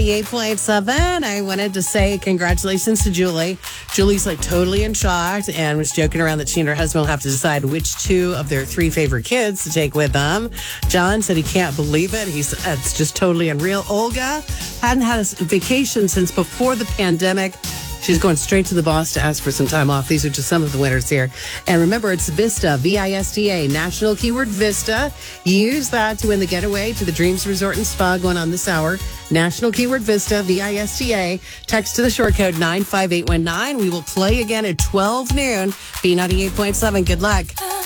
8.7. I wanted to say congratulations to Julie. Julie's like totally in shock and was joking around that she and her husband will have to decide which two of their three favorite kids to take with them. John said he can't believe it. It's just totally unreal. Olga hadn't had a vacation since before the pandemic. She's going straight to the boss to ask for some time off. These are just some of the winners here. And remember, it's Vista, V-I-S-T-A, national keyword Vista. Use that to win the getaway to the Dreams Resort and Spa going on this hour. National keyword Vista, V-I-S-T-A. Text to the short code 95819. We will play again at 12 noon. B98.7. Good luck.